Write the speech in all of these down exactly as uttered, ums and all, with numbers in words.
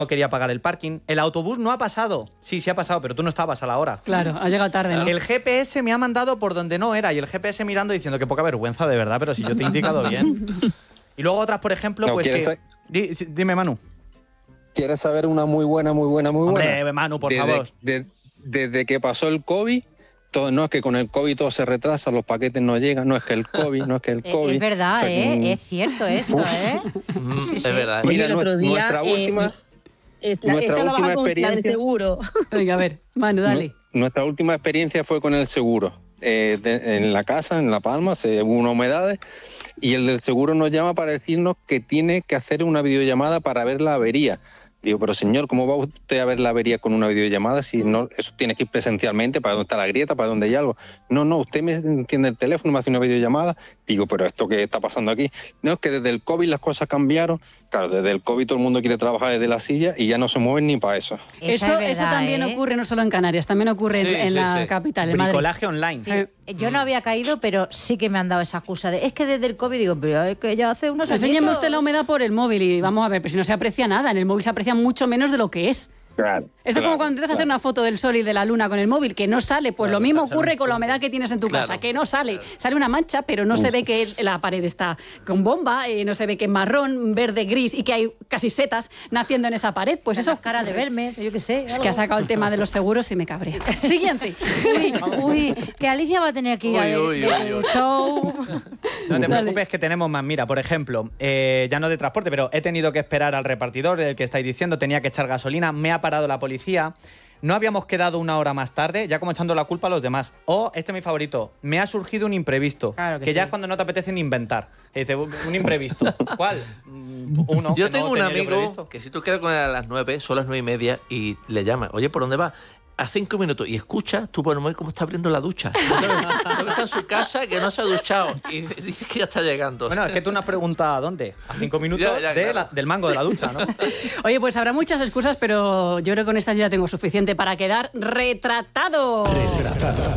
no quería pagar el parking. El autobús no ha pasado. Sí, sí ha pasado, pero tú no estabas a la hora. Claro, ha llegado tarde, ¿no? El G P S me ha mandado por donde no era y el G P S mirando diciendo que poca vergüenza, de verdad, pero si yo te he indicado bien. Y luego otras, por ejemplo, No, pues que... ¿quieres Di- Dime, Manu. ¿Quieres saber una muy buena, muy buena, muy buena? Hombre, Manu, por desde, favor. de- desde que pasó el COVID, todo, no es que con el COVID todo se retrasa, los paquetes no llegan, no es que el COVID, no es que el Eh, COVID. Es verdad, O sea, ¿eh? que- Es cierto eso, ¿eh? Mm, Sí, es sí. verdad. Mira, Oye, el otro nu- día, nuestra eh, última, Es la, Nuestra esa la vas última a contar del experiencia- seguro. Venga, a ver, Manu, dale. nuestra última experiencia fue con el seguro. Eh, de- en la casa, en La Palma, se hubo unas humedades y el del seguro nos llama para decirnos que tiene que hacer una videollamada para ver la avería. Digo, pero señor, ¿cómo va usted a ver la avería con una videollamada si no, eso tiene que ir presencialmente para dónde está la grieta, para dónde hay algo? No, no, usted me entiende el teléfono, me hace una videollamada. Digo, pero ¿esto qué está pasando aquí? No, es que desde el COVID las cosas cambiaron. Claro, desde el COVID todo el mundo quiere trabajar desde la silla y ya no se mueven ni para eso. Esa Eso, es eso verdad, también ¿eh? ocurre no solo en Canarias, también ocurre en- Sí, en, sí, la sí. capital, en Madrid. Bricolaje online. Sí, yo no había caído, pero sí que me han dado esa excusa de es que desde el COVID digo, pero es que ya hace unos años. Enséñeme usted la humedad por el móvil y vamos a ver, pero si no se aprecia nada, en el móvil se aprecia mucho menos de lo que es. Claro. Esto es como cuando intentas hacer una foto del sol y de la luna con el móvil, que no sale. Pues Claro, lo mismo sale ocurre un con la punto. humedad que tienes en tu Claro. casa, que no sale. Sale una mancha, pero no se ve que la pared está con bomba, eh, no se ve que es marrón, verde, gris y que hay casi setas naciendo en esa pared. Pues eso... Esa cara de verme, yo qué sé. Es que ha sacado el tema de los seguros y me cabrea. Siguiente. Uy, uy, que Alicia va a tener que ir Uy, al uy, de- uy, de uy. show. No te Dale. preocupes que tenemos más. Mira, por ejemplo, eh, ya no de transporte, pero he tenido que esperar al repartidor, el que estáis diciendo, tenía que echar gasolina, me ha parado la policía. No habíamos quedado una hora más tarde, ya como echando la culpa a los demás. O, este es mi favorito, me ha surgido un imprevisto. Claro que que ya sí. es cuando no te apetece ni inventar. Que dice, un imprevisto. ¿Cuál? Mm, Uno. Yo que tengo no un tenía yo amigo previsto. que si tú quedas con él a las nueve, son las nueve y media, y le llamas, oye, ¿por dónde vas? A cinco minutos, y escucha, tú por el móvil, cómo está abriendo la ducha. Creo que está en su casa, que no se ha duchado, y dice que ya está llegando. Bueno, es que tú no has preguntado a dónde. A cinco minutos Ya, ya, de claro. la- del mango de la ducha, ¿no? Oye, pues habrá muchas excusas, pero yo creo que con estas ya tengo suficiente para quedar retratado. Retratado.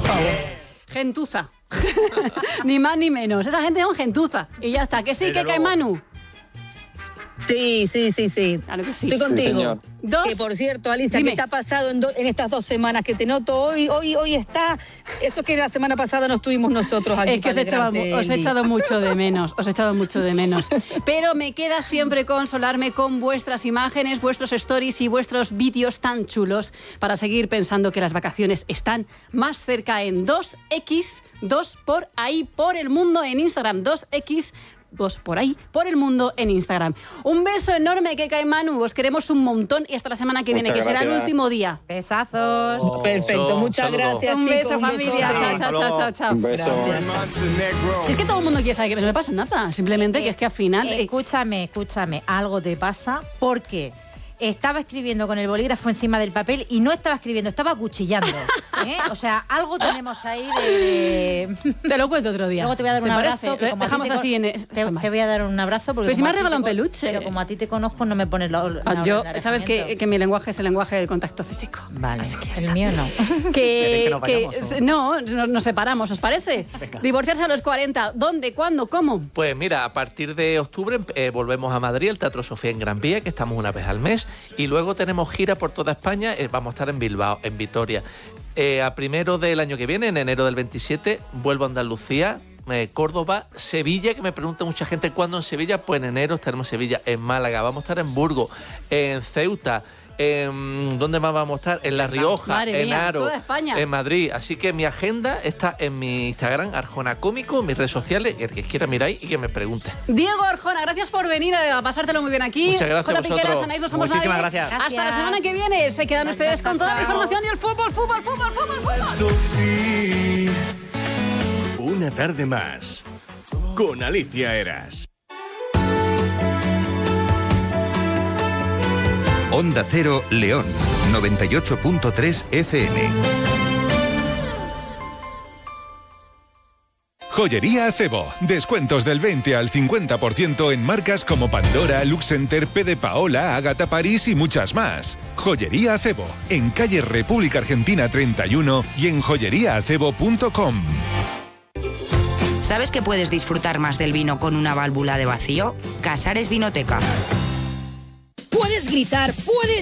Gentuza. Ni más ni menos. Esa gente es un gentuza. Y ya está. ¿Que sí, Desde que cae luego. Manu? Sí, sí, sí, sí. Claro que sí. Estoy contigo. señor. Dos. Que por cierto, Alicia, Dime. ¿qué te ha pasado en, do- en estas dos semanas que te noto hoy? Hoy, hoy está. Eso que la semana pasada no estuvimos nosotros aquí. Es que os he, para echado, alegrarte os he el día. echado mucho de menos, os he echado mucho de menos. Pero me queda siempre consolarme con vuestras imágenes, vuestros stories y vuestros vídeos tan chulos para seguir pensando que las vacaciones están más cerca en dos equis, dos por ahí por el mundo en Instagram, dos equis, dos por ahí por el mundo en Instagram. Un beso enorme, que cae Manu, os queremos un montón y hasta la semana que viene, Muchas que será el gracias. último día. Besazos. Perfecto, Beso, muchas saludo. gracias, Un chicos. beso, familia. besote. Chao, chao, chao, chao, chao. Un beso. Si es que todo el mundo quiere saber que no me pasa nada, simplemente que es que al final... eh, Escúchame, escúchame, algo te pasa porque estaba escribiendo con el bolígrafo encima del papel y no estaba escribiendo, estaba acuchillando. ¿eh? O sea, algo tenemos ahí de... de- Te lo cuento otro día. Luego te voy a dar un ¿Te abrazo. parece? que como a ti Dejamos te así con- en... Te, te voy a dar un abrazo porque... Pero si como me a has ti te regalado un con- peluche. Pero como a ti te conozco, no me pones la... la Ah, yo, orden de sabes que, alejamiento. que mi lenguaje es el lenguaje del contacto físico. Vale, Así que ya el está. mío no. Que, ¿Queréis que nos que- vayamos, o? no, nos, nos separamos, ¿os parece? Divorciarse a los cuarenta. ¿Dónde? ¿Cuándo? ¿Cómo? Pues mira, a partir de octubre eh, volvemos a Madrid, el Teatro Sofía en Gran Vía, que estamos una vez al mes, y luego tenemos gira por toda España, eh, vamos a estar en Bilbao, en Vitoria. Eh, a primero del año que viene, en enero del veintisiete, vuelvo a Andalucía, eh, Córdoba, Sevilla, que me pregunta mucha gente cuándo en Sevilla, pues en enero estaremos en Sevilla, en Málaga, vamos a estar en Burgos, en Ceuta, en, ¿dónde más vamos a estar? En La Rioja, Madre en mía, Aro, toda España. en Madrid. Así que mi agenda está en mi Instagram, Arjona Cómico, en mis redes sociales, y el que quiera mirar ahí y que me pregunte. Diego Arjona, gracias por venir a pasártelo muy bien aquí. Muchas gracias Con la a vosotros. Piqueras, Anaís, no somos Muchísimas nadie. gracias. Hasta la Gracias. semana que viene. Se quedan ustedes con toda la información y el fútbol, fútbol, fútbol, fútbol, fútbol. Una tarde más con Alicia Eras. Onda Cero León, noventa y ocho punto tres F M. Joyería Acebo. Descuentos del veinte al cincuenta por ciento en marcas como Pandora, Luxenter, P de Paola, Agatha París y muchas más. Joyería Acebo. En calle República Argentina treinta y uno y en joyería acebo punto com. ¿Sabes que puedes disfrutar más del vino con una válvula de vacío? Casares Vinoteca. Puedes gritar, puedes